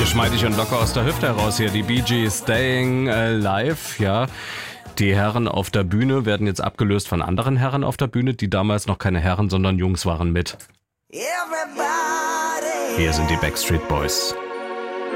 Geschmeidig und locker aus der Hüfte heraus hier. Die Bee Gees Staying Alive, ja. Die Herren auf der Bühne werden jetzt abgelöst von anderen Herren auf der Bühne, die damals noch keine Herren, sondern Jungs waren mit. Hier sind die Backstreet Boys.